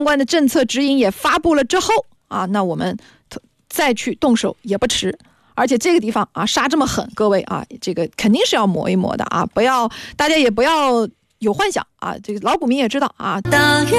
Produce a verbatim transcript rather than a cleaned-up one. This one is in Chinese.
关的政策指引也发布了之后啊，那我们再去动手也不迟。而且这个地方啊杀这么狠，各位啊，这个肯定是要磨一磨的啊，不要大家也不要有幻想啊，这个老股民也知道啊。